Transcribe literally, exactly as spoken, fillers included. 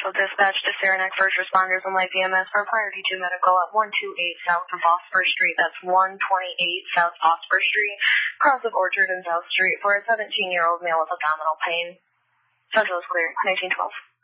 Central Dispatch to Saranac First Responders and Light B M S for priority to medical at one twenty-eight South of Osprey Street. That's one twenty-eight South Osprey Street, cross of Orchard and South Street for a seventeen-year-old male with abdominal pain. Central is clear. nineteen twelve.